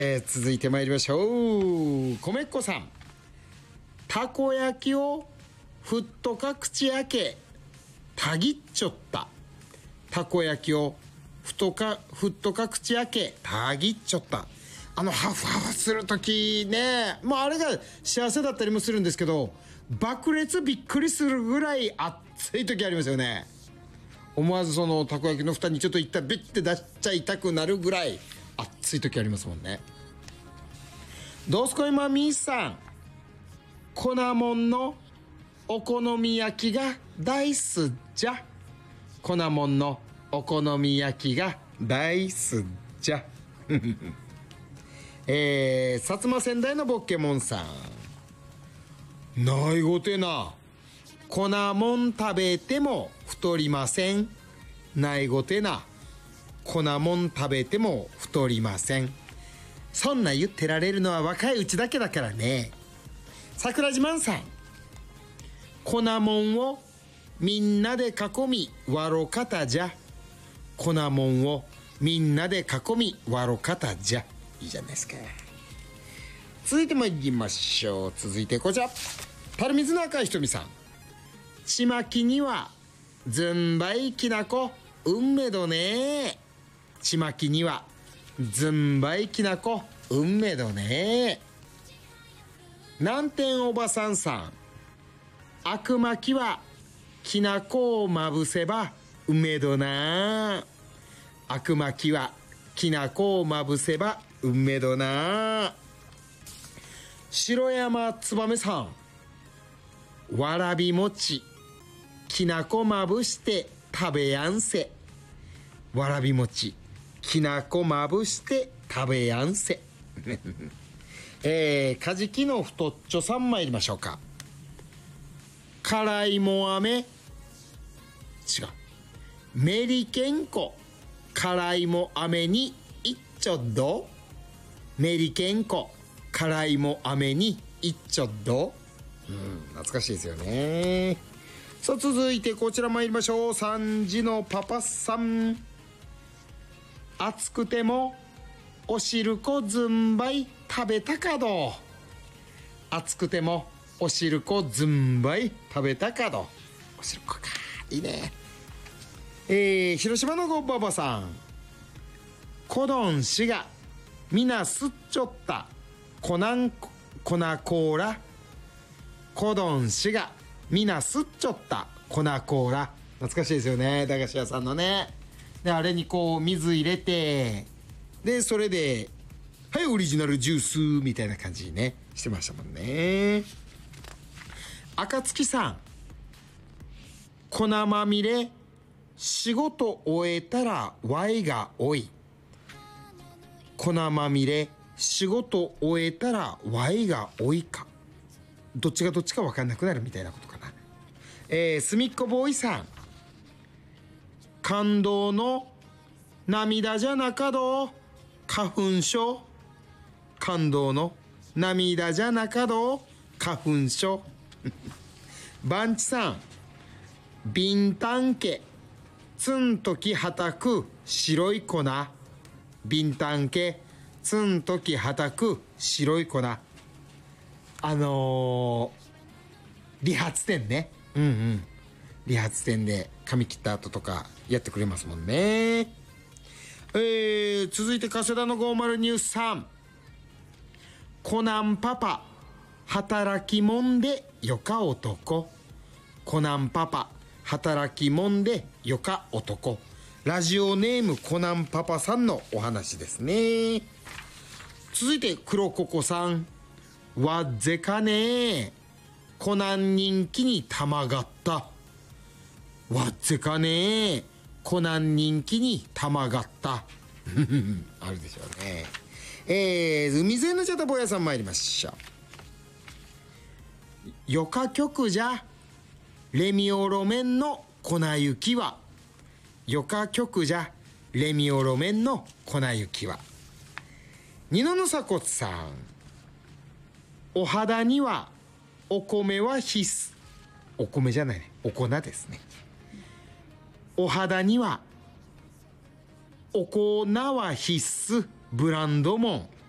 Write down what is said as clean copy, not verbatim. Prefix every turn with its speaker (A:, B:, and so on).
A: 続いてまいりましょう。米っこさん。たこ焼きをふっとか口開けたぎっちょった。たこ焼きをふっとか口開けたぎっちょった。ハフハフするときね、あれが幸せだったりもするんですけど、爆裂びっくりするぐらい熱い時ありますよね。思わずそのたこ焼きの蓋にちょっといったビッて出しちゃいたくなるぐらい熱い時ありますもんね。どうすこいまみーさん。粉もんのお好み焼きが大好じゃ。粉もんのお好み焼きが大好じゃ。薩摩仙台のボッケモンさん。ないごてな。粉もん食べても太りません。ないごてな。粉もん食べても太りません。そんな言ってられるのは若いうちだけだからね。桜自慢さん。粉もんをみんなで囲みわろかたじゃ。粉もんをみんなで囲みわろかたじゃ。いいじゃないですか。続いてもいきましょう。続いてこちら。パルミズの赤いひとみさん。ちまきにはずんばいきなこうんめどね。ちまきにはずんばいきなこうんめどね。南天おばさんさん。あくまきはきなこをまぶせばうめどな。あくまきはきなこをまぶせばうめどな。白山つばめさん。わらび餅きなこまぶして食べやんせ。わらび餅きなこまぶして食べやんせ。カジキの太っちょさん参りましょうか。辛いも飴違うメリケンコ辛いも飴にいっちょっど。メリケンコ辛いも飴にいっちょっど。懐かしいですよね。さあ続いてこちら参りましょう。3時のパパさん。暑くてもおしるこずんばい食べたかど。暑くてもおしるこずんばい食べたかど。おしるこかいいね。広島のごばばさん。コドン氏がみなすっちょったコナコーラ。コドン氏がみなすっちょったコナコーラ。懐かしいですよね。駄菓子屋さんのね。であれにこう水入れて、でそれではいオリジナルジュースみたいな感じにねしてましたもんね。赤月さん。粉まみれ仕事終えたらワイが多い。粉まみれ仕事終えたらワイが多いか、どっちがどっちか分かんなくなるみたいなことかな。すみっこボーイさん。感動の涙じゃなかど花粉症。感動の涙じゃなかど花粉症。バンチさん。ビンタンケツンときはたく白い粉。ビンタンケツンときはたく白い粉。理髪店ね。理髪店で髪切った後とかやってくれますもんね。続いて加世田の502-3。コナンパパ働きもんでよか男。コナンパパ働きもんでよか男。ラジオネームコナンパパさんのお話ですね。続いて黒ココさん。わっぜかねコナン人気にたまがった。わっぜかねコナン人気にたまがったあるでしょうね。海沿いのチャタボヤさん参りましょう。よか曲じゃレミオロメンの粉雪は。よか曲じゃレミオロメンの粉雪は。二野の鎖骨さん。お肌にはお米は必須。お米じゃないね、お粉ですね。お肌にはお粉は必須ブランドもん。